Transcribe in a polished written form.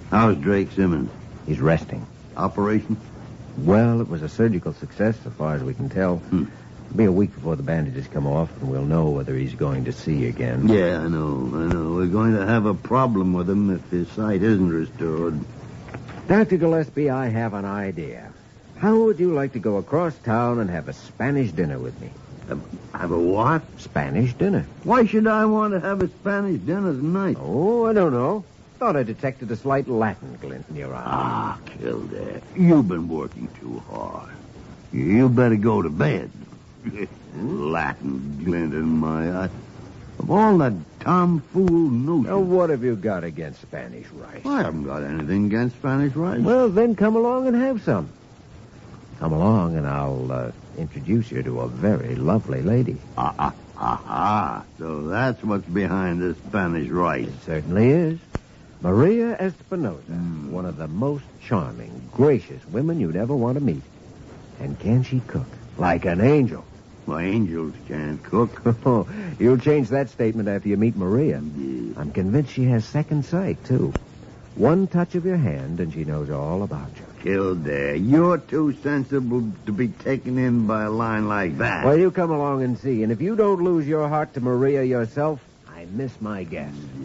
How's Drake Simmons? He's resting. Operation? Well, it was a surgical success, so far as we can tell. It'll be a week before the bandages come off, and we'll know whether he's going to see again. Yeah, I know. We're going to have a problem with him if his sight isn't restored. Dr. Gillespie, I have an idea. How would you like to go across town and have a Spanish dinner with me? Have a what? Spanish dinner. Why should I want to have a Spanish dinner tonight? Oh, I don't know. Thought I detected a slight Latin glint in your eye. Ah, Kildare, you've been working too hard. You better go to bed. Latin glint in my eye. Of all that tomfool notions. Now, what have you got against Spanish rice? I haven't got anything against Spanish rice. Well, then come along and have some. Come along and I'll introduce you to a very lovely lady. So that's what's behind this Spanish rice. It certainly is. Maria Espinosa, one of the most charming, gracious women you'd ever want to meet. And can she cook? Like an angel. Well, angels can't cook. Oh, you'll change that statement after you meet Maria. I'm convinced she has second sight, too. One touch of your hand and she knows all about you. Kildare, you're too sensible to be taken in by a line like that. Well, you come along and see. And if you don't lose your heart to Maria yourself, I miss my guess.